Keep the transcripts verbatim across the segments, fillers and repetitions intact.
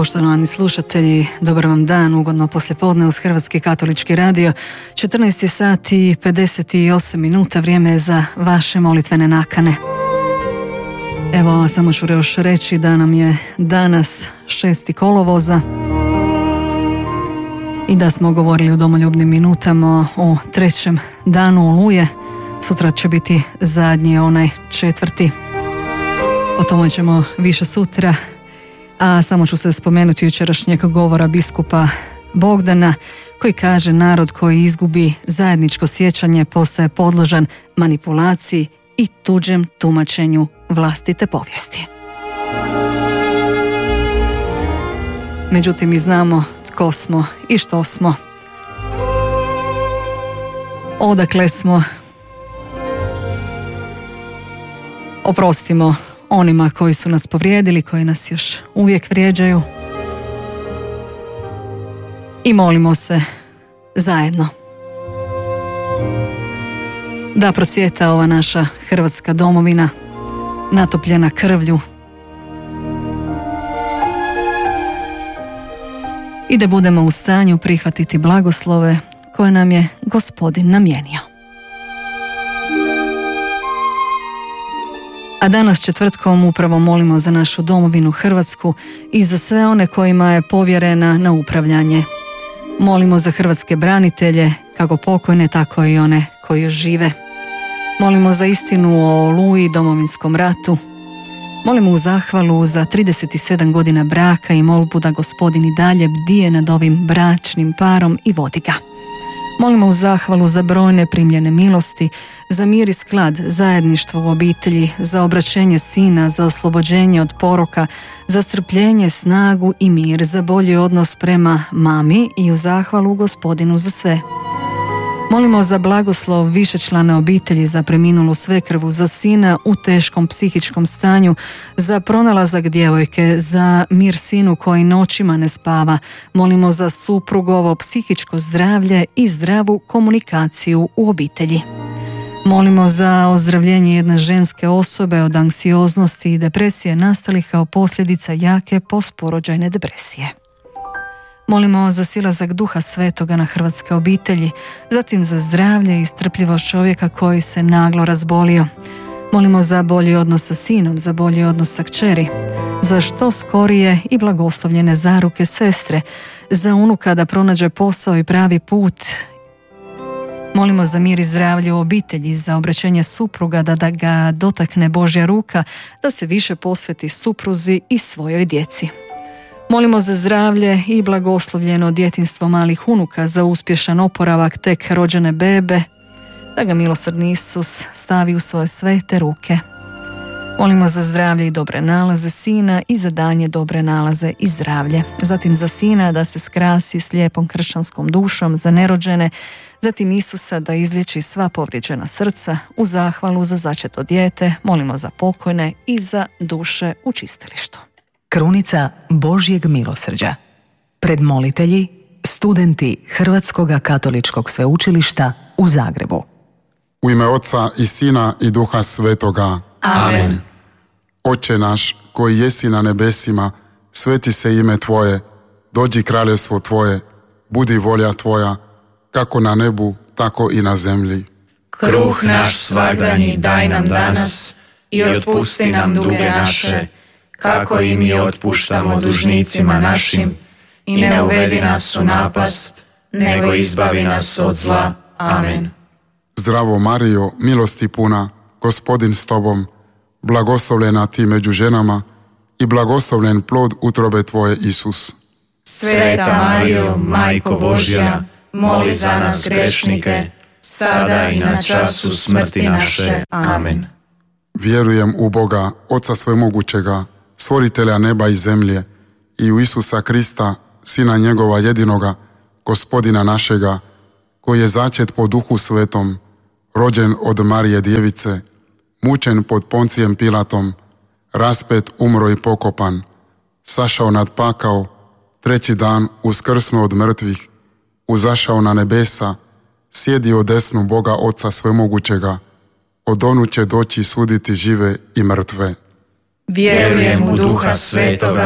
poštovani slušatelji, dobar vam dan, ugodno poslijepodne uz Hrvatski katolički radio. četrnaest je sati i pedeset osam minuta, vrijeme je za vaše molitvene nakane. Evo, samo ću još reći da nam je danas šesti kolovoza i da smo govorili u domoljubnim minutama o trećem danu Oluje. Sutra će biti zadnji, onaj četvrti. O tome ćemo više sutra. A samo ću se spomenuti jučerašnjeg govora biskupa Bogdana, koji kaže: narod koji izgubi zajedničko sjećanje postaje podložan manipulaciji i tuđem tumačenju vlastite povijesti. Međutim, mi znamo tko smo i što smo, odakle smo. Oprostimo onima koji su nas povrijedili, koji nas još uvijek vrijeđaju, i molimo se zajedno da procvjeta ova naša Hrvatska domovina, natopljena krvlju, i da budemo u stanju prihvatiti blagoslove koje nam je Gospodin namijenio. A danas četvrtkom upravo molimo za našu domovinu Hrvatsku i za sve one kojima je povjerena na upravljanje. Molimo za hrvatske branitelje, kako pokojne, tako i one koji još žive. Molimo za istinu o Oluji i Domovinskom ratu. Molimo u zahvalu za trideset sedam godina braka i molbu da Gospodin i dalje bdije nad ovim bračnim parom i vodi ga. Molimo u zahvalu za brojne primljene milosti, za mir i sklad, zajedništvo u obitelji, za obraćenje sina, za oslobođenje od poroka, za strpljenje, snagu i mir, za bolji odnos prema mami i u zahvalu Gospodinu za sve. Molimo za blagoslov višečlane obitelji, za preminulu svekrvu, za sina u teškom psihičkom stanju, za pronalazak djevojke, za mir sinu koji noćima ne spava. Molimo za suprugovo psihičko zdravlje i zdravu komunikaciju u obitelji. Molimo za ozdravljenje jedne ženske osobe od anksioznosti i depresije nastalih kao posljedica jake postporođajne depresije. Molimo za silazak Duha Svetoga na hrvatske obitelji, zatim za zdravlje i strpljivost čovjeka koji se naglo razbolio. Molimo za bolji odnos sa sinom, za bolji odnos sa kćeri, za što skorije i blagoslovljene zaruke sestre, za unuka da pronađe posao i pravi put. Molimo za mir i zdravlje u obitelji, za obraćenje supruga, da, da ga dotakne Božja ruka, da se više posveti supruzi i svojoj djeci. Molimo za zdravlje i blagoslovljeno djetinjstvo malih unuka, za uspješan oporavak tek rođene bebe, da ga milosrdni Isus stavi u svoje svete ruke. Molimo za zdravlje i dobre nalaze sina i za danje dobre nalaze i zdravlje. Zatim za sina da se skrasi s lijepom kršćanskom dušom, za nerođene, zatim Isusa da izliječi sva povrijeđena srca, u zahvalu za začeto dijete. Molimo za pokojne i za duše u čistilištu. Krunica Božjeg milosrđa. Predmolitelji, studenti Hrvatskog katoličkog sveučilišta u Zagrebu. U ime Oca i Sina i Duha Svetoga. Amen. Oče naš, koji jesi na nebesima, sveti se ime Tvoje, dođi kraljevstvo Tvoje, budi volja Tvoja, kako na nebu, tako i na zemlji. Kruh naš svagdanji daj nam danas i otpusti nam duge naše, kako i mi otpuštamo dužnicima našim, i ne uvedi nas u napast, nego izbavi nas od zla. Amen. Zdravo Marijo, milosti puna, Gospodin s Tobom, blagoslovljena ti među ženama i blagoslovljen plod utrobe Tvoje, Isus. Sveta Marijo, Majko Božja, moli za nas grešnike, sada i na času smrti naše. Amen. Vjerujem u Boga, Oca svemogućega, stvoritelja neba i zemlje, i u Isusa Krista, Sina njegova jedinoga, Gospodina našega, koji je začet po Duhu Svetom, rođen od Marije Djevice, mučen pod Poncijem Pilatom, raspet, umro i pokopan, sašao nad pakao, treći dan uskrsnuo od mrtvih, uzašao na nebesa, sjedio desnu Boga Oca svemogućega, od onu će doći suditi žive i mrtve. Vjerujem u Duha Svetoga,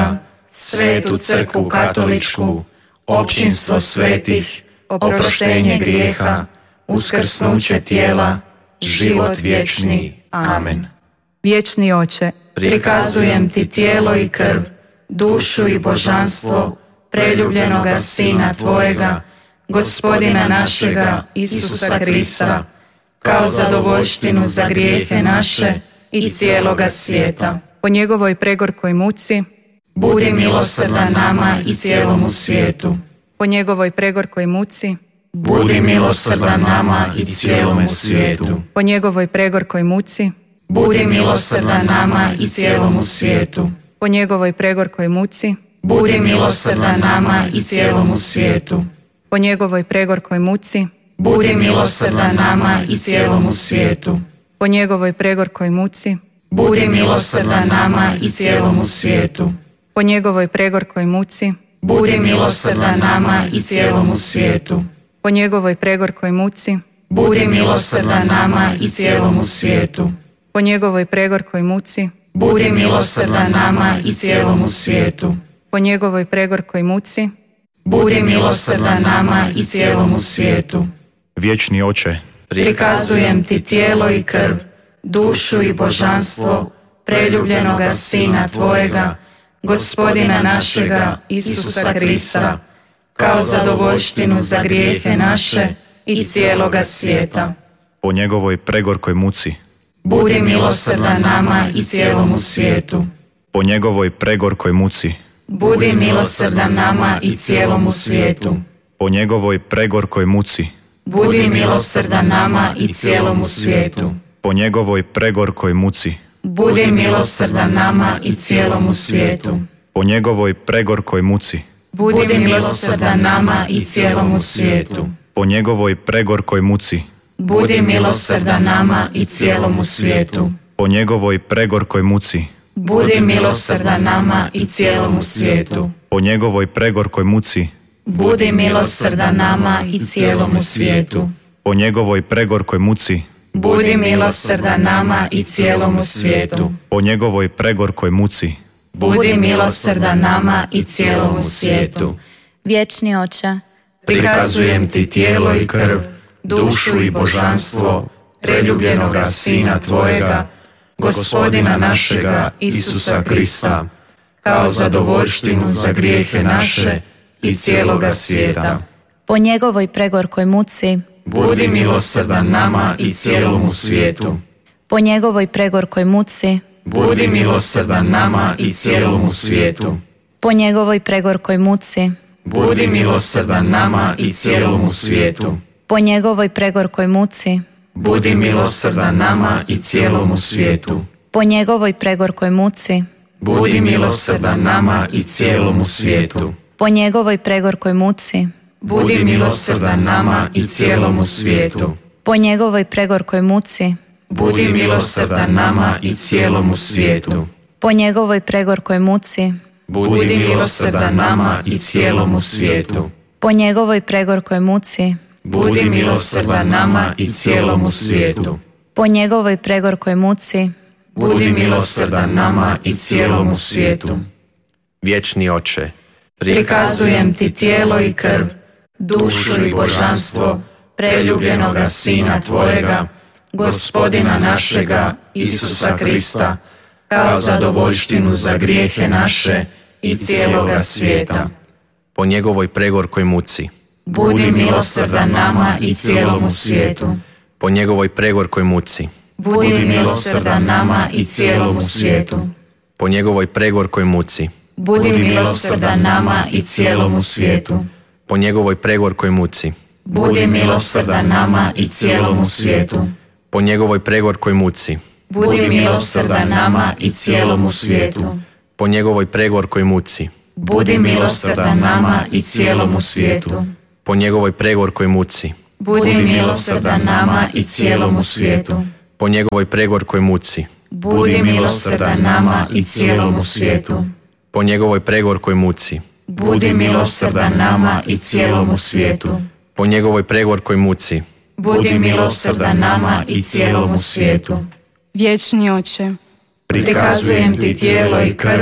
Svetu crkvu katoličku, općinstvo svetih, oproštenje grijeha, uskrsnuće tijela, život vječni. Amen. Vječni Oče, Prikazujem ti tijelo i krv, dušu i božanstvo preljubljenoga Sina Tvojega, Gospodina našega Isusa Krista, kao zadovoljštinu za grijehe naše i cijeloga svijeta. po njegovoj pregorkoj muci, Budi milosrdan nama i cijelomu svijetu. po njegovoj pregorkoj muci, Budi milosrdan nama i cijelomu svijetu. po njegovoj pregorkoj muci, Budi milosrdan nama i cijelomu svijetu. po njegovoj pregorkoj muci, Budi milosrdan nama i cijelomu svijetu. po njegovoj pregorkoj muci, Budi milosrdan nama i cijelomu svijetu. po njegovoj pregorkoj muci, Budi milosrdan nama i cijelomu svijetu. po njegovoj pregorkoj muci, Budi milosrdan nama i cijelomu svijetu. po njegovoj pregorkoj muci, Budi milosrdan nama i cijelomu svijetu. po njegovoj pregorkoj muci, Budi milosrdan nama i cijelomu svijetu. po njegovoj pregorkoj muci, Budi milosrdan nama i cijelomu svijetu. Vječni Oče, Prikazujem ti tijelo i krv, dušu i božanstvo preljubljenoga Sina Tvojega, Gospodina našega Isusa Krista, kao zadovoljštinu za grijehe naše i cijeloga svijeta. po njegovoj pregorkoj muci, Budi milosrdan nama i cijelomu svijetu. po njegovoj pregorkoj muci, Budi milosrdan nama i cijelomu svijetu. po njegovoj pregorkoj muci, Budi milosrdan nama i cijelomu svijetu. po njegovoj pregorkoj muci, Budi milosrdan nama i cijelomu svijetu. po njegovoj pregorkoj muci, Budi milosrdan nama i cijelomu svijetu. po njegovoj pregorkoj muci, Budi milosrdan nama i cijelomu svijetu. po njegovoj pregorkoj muci, Budi milosrdan nama i cijelomu svijetu. po njegovoj pregorkoj muci, Budi milosrdan nama i cijelomu svijetu. po njegovoj pregorkoj muci, Budi milosrdan nama i cijelomu svijetu. po njegovoj pregorkoj muci, Budi milosrdan nama i cijelomu svijetu. Vječni Oče, Prikazujem ti tijelo i krv, dušu i božanstvo preljubljenoga Sina Tvojega, Gospodina našega Isusa Krista, kao zadovoljštinu za grijehe naše i cijeloga svijeta. po njegovoj pregorkoj muci, Budi milosrdan nama i cijelomu svijetu. po njegovoj pregorkoj muci, Budi milosrdan nama i cijelomu svijetu. po njegovoj pregorkoj muci, Budi milosrdan nama i cijelomu svijetu. po njegovoj pregorkoj muci, Budi milosrdan nama i cijelomu svijetu. po njegovoj pregorkoj muci, Budi milosrdan nama i cijelomu svijetu. po njegovoj pregorkoj muci, Budi milosrdan nama i cijelomu svijetu. po njegovoj pregorkoj muci, Budi milosrdan nama i cijelomu svijetu. po njegovoj pregorkoj muci, Budi milosrdan nama i cijelomu svijetu. po njegovoj pregorkoj muci, Budi milosrdan nama i cijelomu svijetu. po njegovoj pregorkoj muci, Budi milosrdan nama i cijelomu svijetu. Vječni Oče, Prikazujem ti tijelo i krv, dušu i božanstvo preljubljenoga Sina Tvojega, Gospodina našega Isusa Krista, kao zadovoljštinu za grijehe naše i cijeloga svijeta. po njegovoj pregorkoj muci, Budi milosrdan nama i cijelomu svijetu. po njegovoj pregorkoj muci, Budi milosrdan nama i cijelomu svijetu. po njegovoj pregorkoj muci, Budi milosrdan nama i cijelomu svijetu. po njegovoj pregorkoj muci, Budi milosrdan nama i cijelomu svijetu. po njegovoj pregorkoj muci, Budi milosrdan nama i cijelomu svijetu. po njegovoj pregorkoj muci, Budi milosrdan nama i cijelomu svijetu. po njegovoj pregorkoj muci, Budi milosrdan nama i cijelomu svijetu. po njegovoj pregorkoj muci, Budi milosrdan nama i cijelomu svijetu. po njegovoj pregorkoj muci, Budi milosrdan nama i cijelomu svijetu. po njegovoj pregorkoj muci, Budi milosrdan nama i cijelomu svijetu. Vječni Oče, Prikazujem ti tijelo i krv,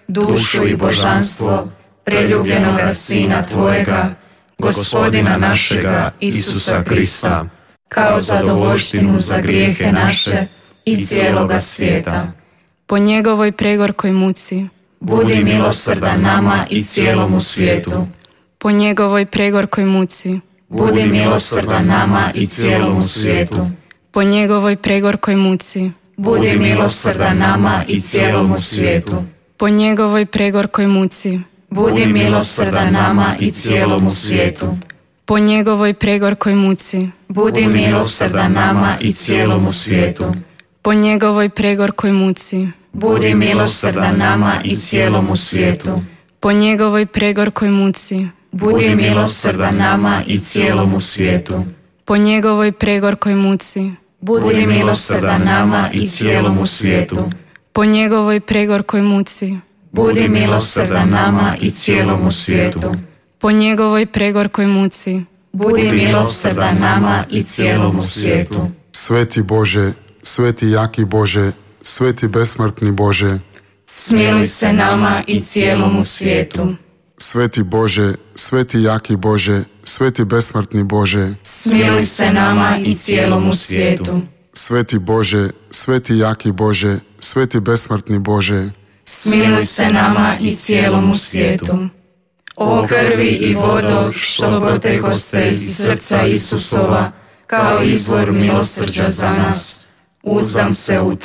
dušu i božanstvo preljubljenoga Sina Tvojega, Gospodina našega Isusa Krista, kao zadovoljštinu za grijehe naše i cijeloga svijeta. Po njegovoj pregorkoj muci, budi milosrdan nama i cijelomu svijetu. po njegovoj pregorkoj muci, budi milosrdan nama i cijelomu svijetu. po njegovoj pregorkoj muci, budi milosrdan nama i cijelomu svijetu. po njegovoj pregorkoj muci, budi milosrdan nama i cijelomu svijetu. po njegovoj pregorkoj muci, budi milosrdan nama i cijelomu svijetu. po njegovoj pregorkoj muci, budi milosrdan nama i cijelomu svijetu. po njegovoj pregorkoj muci, budi milosrdan nama i cijelomu svijetu. po njegovoj pregorkoj muci, budi milosrdan nama i cijelomu svijetu. po njegovoj pregorkoj muci, budi milosrdan nama i cijelomu svijetu. po njegovoj pregorkoj muci, budi milosrdan nama i cijelomu svijetu. Sveti Bože, sveti jaki Bože, sveti besmrtni Bože, smiluj se nama i cijelomu svijetu. Sveti Bože, sveti jaki Bože, sveti besmrtni Bože, smiluj se nama i cijelomu svijetu. Sveti Bože, sveti jaki Bože, sveti besmrtni Bože, smiluj se nama i cijelomu svijetu. O krvi i vodo što protekoste iz srca Isusova kao izvor milosrđa za nas, uzdam se u